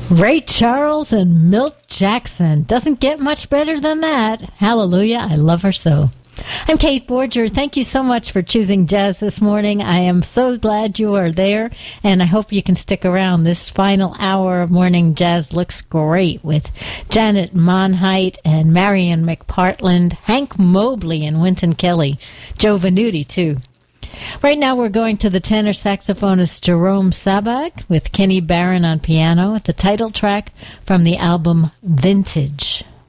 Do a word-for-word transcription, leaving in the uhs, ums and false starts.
Ray Charles and Milt Jackson. Doesn't get much better than that. Hallelujah, I love her so. I'm Kate Borger. Thank you so much for choosing jazz this morning. I am so glad you are there, and I hope you can stick around. This final hour of morning jazz looks great with Janet Monheit and Marion McPartland, Hank Mobley and Wynton Kelly, Joe Venuti, too. Right now we're going to the tenor saxophonist Jerome Sabag with Kenny Barron on piano, the title track from the album Vintage.